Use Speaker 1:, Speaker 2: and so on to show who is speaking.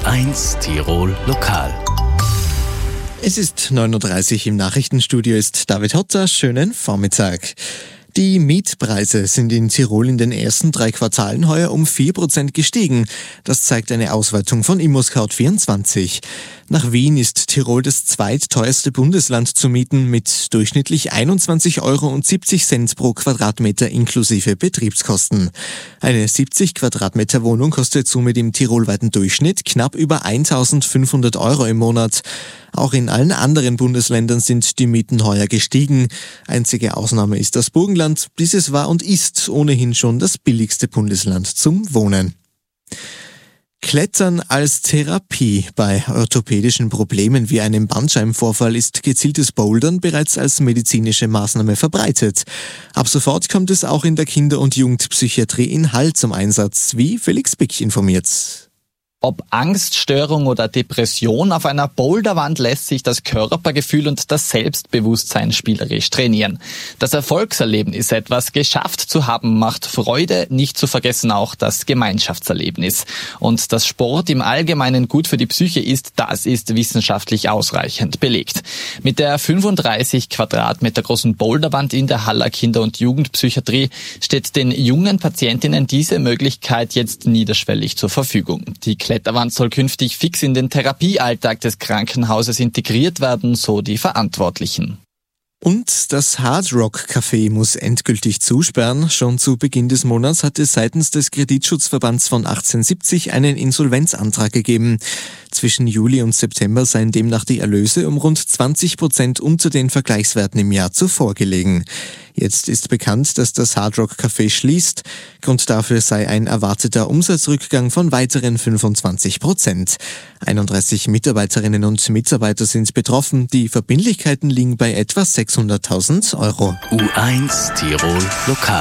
Speaker 1: U1 Tirol Lokal.
Speaker 2: Es ist 9.30 Uhr, im Nachrichtenstudio ist David Hotter. Schönen Vormittag. Die Mietpreise sind in Tirol in den ersten 3 Quartalen heuer um 4% gestiegen. Das zeigt eine Auswertung von ImmoScout24. Nach Wien ist Tirol das zweitteuerste Bundesland zu mieten mit durchschnittlich 21,70 € pro Quadratmeter inklusive Betriebskosten. Eine 70 Quadratmeter Wohnung kostet somit im tirolweiten Durchschnitt knapp über 1.500 € im Monat. Auch in allen anderen Bundesländern sind die Mieten heuer gestiegen. Einzige Ausnahme ist das Burgenland. Dieses war und ist ohnehin schon das billigste Bundesland zum Wohnen. Klettern als Therapie. Bei orthopädischen Problemen wie einem Bandscheibenvorfall ist gezieltes Bouldern bereits als medizinische Maßnahme verbreitet. Ab sofort kommt es auch in der Kinder- und Jugendpsychiatrie in Hall zum Einsatz, wie Felix Bick informiert.
Speaker 3: Ob Angststörung oder Depression, auf einer Boulderwand lässt sich das Körpergefühl und das Selbstbewusstsein spielerisch trainieren. Das Erfolgserlebnis, etwas geschafft zu haben, macht Freude, nicht zu vergessen auch das Gemeinschaftserlebnis. Und dass Sport im Allgemeinen gut für die Psyche ist, das ist wissenschaftlich ausreichend belegt. Mit der 35 Quadratmeter großen Boulderwand in der Haller Kinder- und Jugendpsychiatrie steht den jungen Patientinnen diese Möglichkeit jetzt niederschwellig zur Verfügung. Die Kletterwand soll künftig fix in den Therapiealltag des Krankenhauses integriert werden, so die Verantwortlichen.
Speaker 2: Und das Hard Rock Café muss endgültig zusperren. Schon zu Beginn des Monats hat es seitens des Kreditschutzverbands von 1870 einen Insolvenzantrag gegeben. Zwischen Juli und September seien demnach die Erlöse um rund 20% unter den Vergleichswerten im Jahr zuvor gelegen. Jetzt ist bekannt, dass das Hard Rock Café schließt. Grund dafür sei ein erwarteter Umsatzrückgang von weiteren 25%. 31 Mitarbeiterinnen und Mitarbeiter sind betroffen. Die Verbindlichkeiten liegen bei etwa 600.000 €.
Speaker 1: U1 Tirol Lokal.